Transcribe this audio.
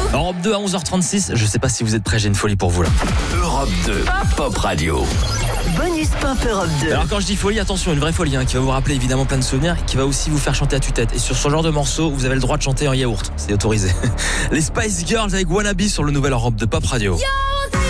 Europe 2 à 11h36, je sais pas si vous êtes prêts, j'ai une folie pour vous là. Europe 2, Pop Radio. Bonus Pop Europe 2. Alors quand je dis folie, attention, une vraie folie qui va vous rappeler évidemment plein de souvenirs et qui va aussi vous faire chanter à tue-tête. Et sur ce genre de morceau, vous avez le droit de chanter en yaourt, c'est autorisé. Les Spice Girls avec Wannabe sur le nouvel Europe 2 Pop Radio.